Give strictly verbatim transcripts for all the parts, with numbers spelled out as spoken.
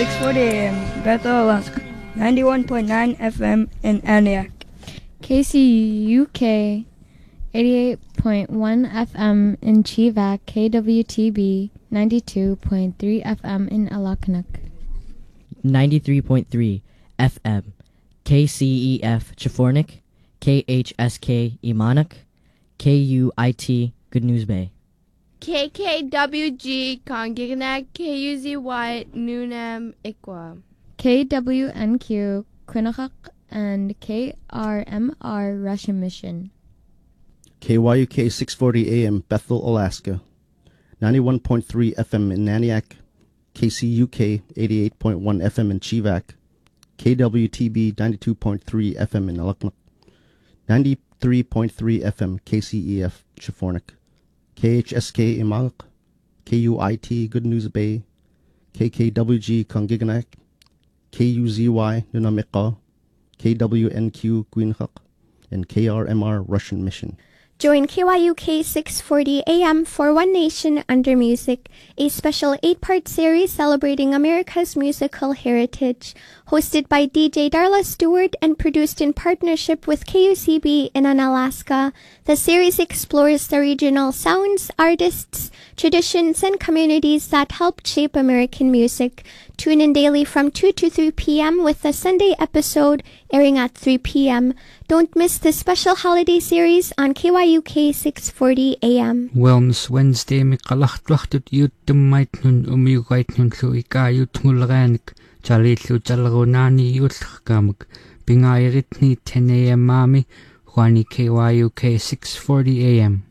six forty A M, Bethel, Alaska. ninety-one point nine F M in Antioch. K C U K eighty-eight point one F M in Chivak, K W T B ninety-two point three F M in Alaknak. ninety-three point three F M, K C E F Chafornik, K H S K Imanak, K U I T Good News Bay. K K W G Kongignac, K U Z Y Nunam Ikwa. K W N Q Quinnipiac and K R M R Russian Mission. K Y U K six forty A M Bethel, Alaska. ninety-one point three F M in Naniak. K C U K eighty-eight point one F M in Chivak. K W T B ninety-two point three F M in Alaknak. ninety-three point three F M K C E F Chafornik. K H S K Imalak. K U I T Good News Bay. K K W G Kongignac. K U Z Y Nunamiqa. K W N Q Quinnipiac. And K R M R Russian Mission. Join K Y U K six forty A M for One Nation Under Music, a special eight-part series celebrating America's musical heritage. Hosted by D J Darla Stewart and produced in partnership with K U C B in Alaska, the series explores the regional sounds, artists, traditions, and communities that helped shape American music. Tune in daily from two to three P M with the Sunday episode airing at three P M Don't miss the special holiday series on K Y U K six forty A M. Wellness Wednesday miqalahtluartut yuuttummaitnun umiugaitnun lu ikaayutngulleraanik chalillu tallerunaani yuulllerkaamak pingaayiritni ten A M maami huani K Y U K six forty A M.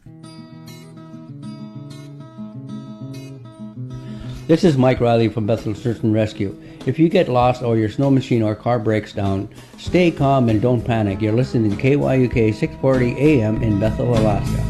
This is Mike Riley from Bethel Search and Rescue. If you get lost or your snow machine or car breaks down, stay calm and don't panic. You're listening to K Y U K six forty A M in Bethel, Alaska.